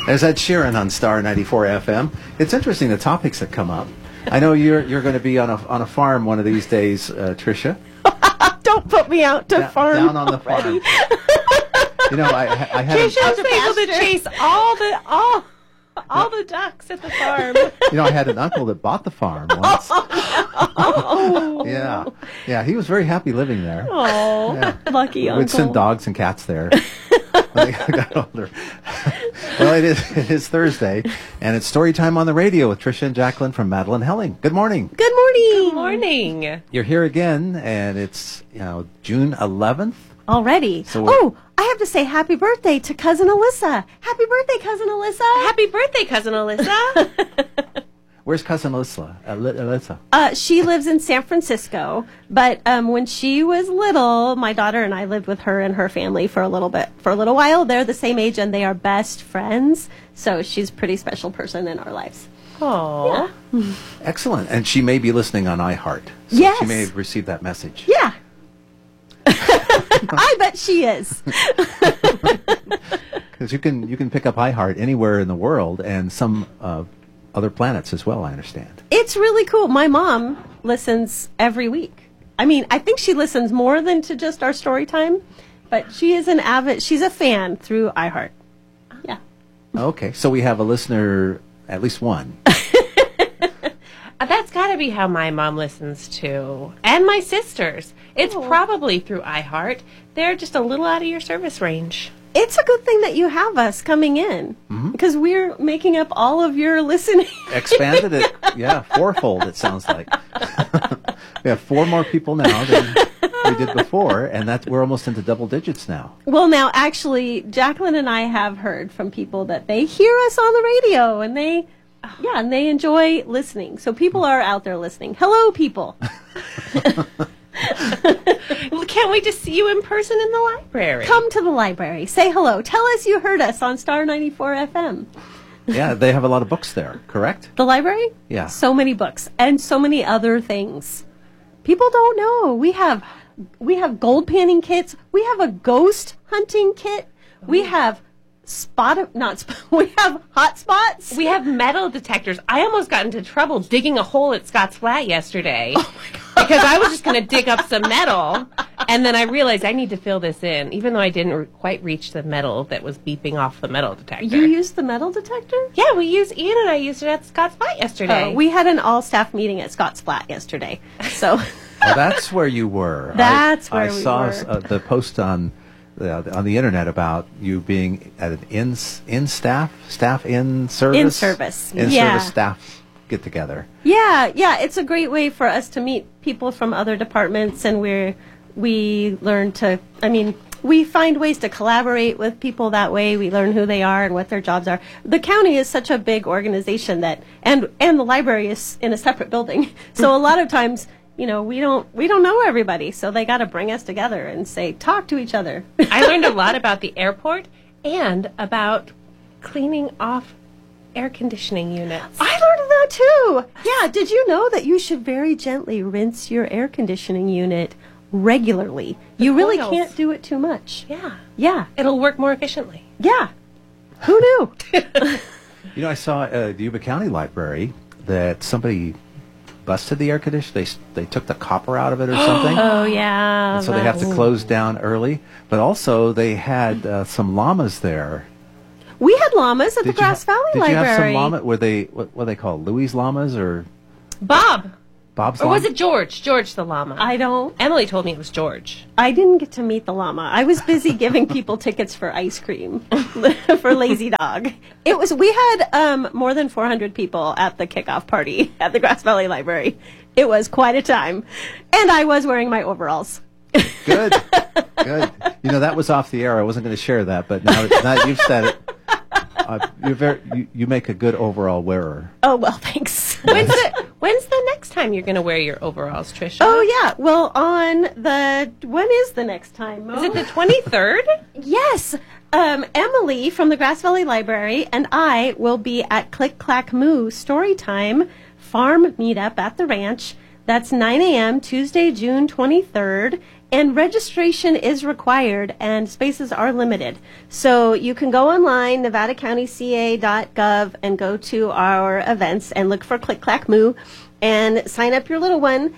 There's Ed Sheeran on Star 94 FM. It's interesting, the topics that come up. I know you're going to be on a farm one of these days, Tricia. Don't put me out to farm. Down on the farm. You know, I had Trisha's able to chase all the ducks at the farm. You know, I had an uncle that bought the farm once. Oh. Yeah, he was very happy living there. Oh, yeah. Lucky uncle. We'd send dogs and cats there when they got older. Well, it is Thursday, and it's story time on the radio with Tricia and Jacqueline from Madeline Helling. Good morning. Good morning. Good morning. You're here again, and it's June 11th. Already. So I have to say happy birthday to Cousin Alyssa. Happy birthday, Cousin Alyssa. Happy birthday, Cousin Alyssa. Where's Cousin Alyssa? She lives in San Francisco, but when she was little, my daughter and I lived with her and her family for a little while. They're the same age, and they are best friends, so she's a pretty special person in our lives. Oh, yeah. Excellent. And she may be listening on iHeart. So yes. She may have received that message. Yeah. I bet she is. Because you can pick up iHeart anywhere in the world and some other planets as well, I understand. It's really cool. My mom listens every week. I mean, I think she listens more than to just our story time, but she is she's a fan through iHeart. Yeah. Okay, so we have a listener, at least one. That's got to be how my mom listens too. And my sisters. It's probably through iHeart. They're just a little out of your service range. It's a good thing that you have us coming in, because we're making up all of your listening. Expanded it, fourfold, it sounds like. We have 4 more people now than we did before, and we're almost into double digits now. Well, now, actually, Jacqueline and I have heard from people that they hear us on the radio, and they enjoy listening. So people are out there listening. Hello, people. Can't wait to see you in person in the library. Come to the library. Say hello. Tell us you heard us on Star 94 FM. Yeah, they have a lot of books there, correct? The library? Yeah. So many books and so many other things. People don't know. We have gold panning kits. We have a ghost hunting kit. We have we have hot spots. We have metal detectors. I almost got into trouble digging a hole at Scott's Flat yesterday. Oh my God. Because I was just going to dig up some metal, and then I realized I need to fill this in, even though I didn't quite reach the metal that was beeping off the metal detector. You used the metal detector? Yeah, Ian and I used it at Scott's Flat yesterday. We had an all-staff meeting at Scott's Flat yesterday, so... Well, that's where you were. That's where we were. I saw the post on the internet about you being at an in-service staff get-together. Yeah, it's a great way for us to meet people from other departments, and we learn to, we find ways to collaborate with people that way. We learn who they are and what their jobs are. The county is such a big organization and the library is in a separate building. So a lot of times, we don't know everybody. So they got to bring us together and say, talk to each other. I learned a lot about the airport and about cleaning off air conditioning units. I learned that too. Yeah, did you know that you should very gently rinse your air conditioning unit regularly? You really can't do it too much. Yeah. It'll work more efficiently. Yeah. Who knew? I saw at the Yuba County Library that somebody busted the air conditioner. They took the copper out of it or something. Oh, yeah. And so they have to close down early. But also they had some llamas there. We had llamas at the Grass Valley Library. Did you have some llama? Were they what they call Louis llamas or Bob's llama? Or was it George? George the llama. Emily told me it was George. I didn't get to meet the llama. I was busy giving people tickets for ice cream for Lazy Dog. We had more than 400 people at the kickoff party at the Grass Valley Library. It was quite a time, and I was wearing my overalls. Good. That was off the air. I wasn't going to share that, but now you've said it. You make a good overall wearer. Oh, well, thanks. When's the next time you're going to wear your overalls, Tricia? Oh, yeah. Well, when is the next time, Mo? Is it the 23rd? Yes. Emily from the Grass Valley Library and I will be at Click Clack Moo Storytime Farm Meetup at the ranch. That's 9 a.m. Tuesday, June 23rd. And registration is required, and spaces are limited. So you can go online, nevadacountyca.gov, and go to our events and look for Click Clack Moo and sign up your little one.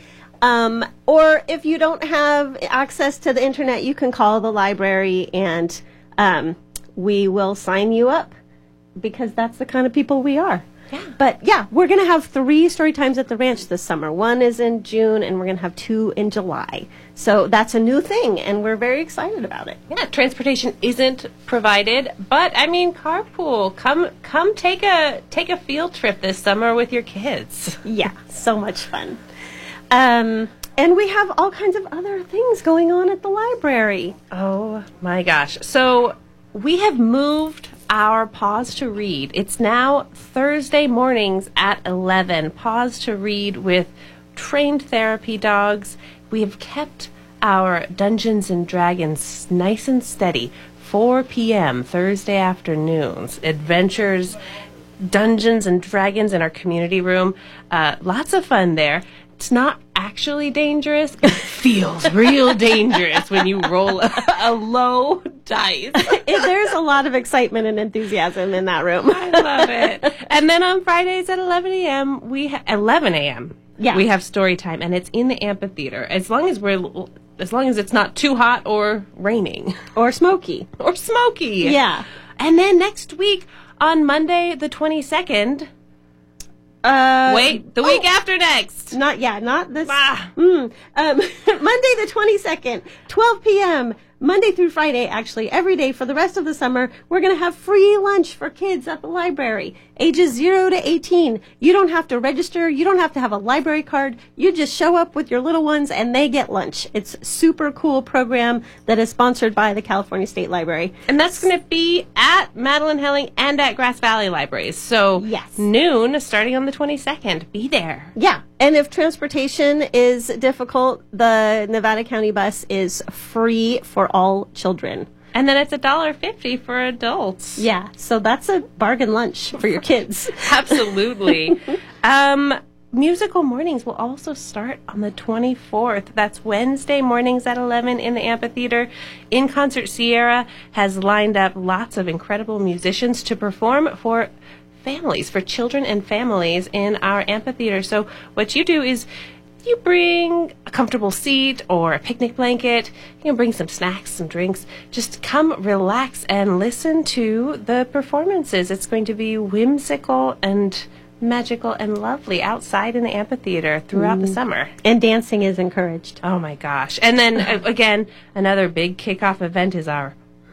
Or if you don't have access to the internet, you can call the library and we will sign you up, because that's the kind of people we are. Yeah. But yeah, we're going to have 3 story times at the ranch this summer. 1 is in June, and we're going to have 2 in July. So that's a new thing, and we're very excited about it. Yeah, transportation isn't provided, but I mean, carpool. Come take a field trip this summer with your kids. Yeah, so much fun. And we have all kinds of other things going on at the library. Oh my gosh. So we have moved our Pause to Read. It's now Thursday mornings at 11. Pause to Read with trained therapy dogs. We have kept our Dungeons and Dragons nice and steady. 4 p.m. Thursday afternoons. Adventures, Dungeons and Dragons in our community room. Lots of fun there. It's not actually dangerous. It feels real dangerous when you roll a low dice. There's a lot of excitement and enthusiasm in that room. I love it. And then on Fridays at 11 a.m., 11 a.m. Yeah. we have story time, and it's in the amphitheater. As long as it's not too hot or raining Or smoky. or smoky. Yeah. And then next week on Monday the 22nd. Wait, the week after next. Not this. Ah. Monday the 22nd, 12 p.m., Monday through Friday, actually, every day for the rest of the summer, we're going to have free lunch for kids at the library, ages 0 to 18. You don't have to register. You don't have to have a library card. You just show up with your little ones and they get lunch. It's a super cool program that is sponsored by the California State Library. And that's going to be at Madeline Helling and at Grass Valley Libraries. So Yes. noon, starting on the 22nd. Be there. Yeah. And if transportation is difficult, the Nevada County bus is free for all children. And then it's $1.50 for adults. Yeah. So that's a bargain lunch for your kids. Absolutely. Musical mornings will also start on the 24th. That's Wednesday mornings at 11 in the amphitheater. In Concert Sierra has lined up lots of incredible musicians to perform for families, for children and families in our amphitheater. So what you do is you bring a comfortable seat or a picnic blanket. You can bring some snacks, some drinks. Just come relax and listen to the performances. It's going to be whimsical and magical and lovely outside in the amphitheater throughout the summer. And dancing is encouraged. Oh my gosh. And then again, another big kickoff event is our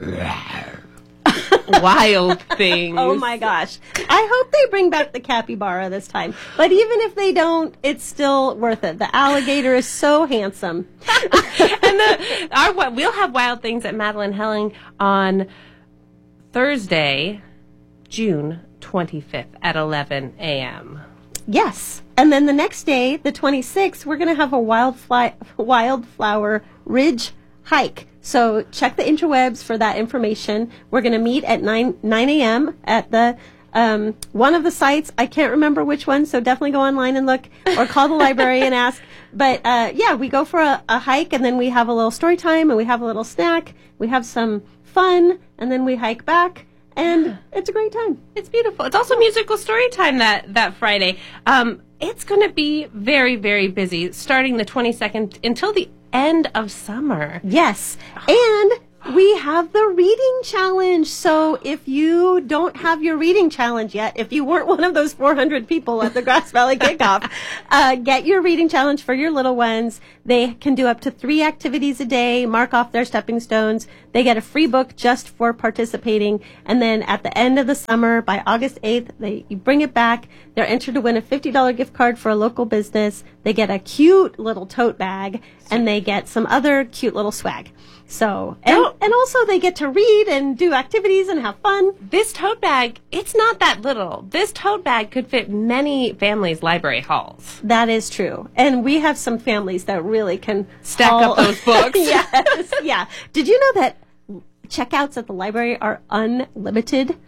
Wild Things. Oh my gosh. I hope they bring back the capybara this time. But even if they don't, it's still worth it. The alligator is so handsome. And we'll have Wild Things at Madeline Helling on Thursday, June 25th at 11 a.m. Yes. And then the next day, the 26th, we're going to have a Wildflower Ridge hike. So check the interwebs for that information. We're going to meet at 9 a.m. at the one of the sites. I can't remember which one, so definitely go online and look or call the library and ask. But yeah, we go for a hike, and then we have a little story time, and we have a little snack. We have some fun, and then we hike back. And it's a great time. It's beautiful. It's also musical story time that Friday. It's going to be very, very busy starting the 22nd until the end of summer. Yes. And we have the reading challenge. So if you don't have your reading challenge yet, if you weren't one of those 400 people at the Grass Valley kickoff, get your reading challenge for your little ones. They can do up to 3 activities a day, mark off their stepping stones. They get a free book just for participating. And then at the end of the summer, by August 8th, you bring it back. They're entered to win a $50 gift card for a local business. They get a cute little tote bag, and they get some other cute little swag. So, and also they get to read and do activities and have fun. This tote bag, it's not that little. This tote bag could fit many families' library halls. That is true. And we have some families that really can Stack up those books. Yes, yeah. Did you know that checkouts at the library are unlimited?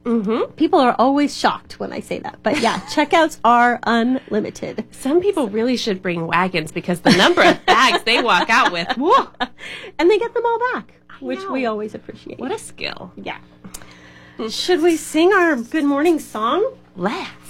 People are always shocked when I say that. But yeah, checkouts are unlimited. Some people really should bring wagons because the number of bags they walk out with. Whoa. And they get them all back, which know. we always appreciate. What a skill. Yeah. Should we sing our good morning song? Laugh.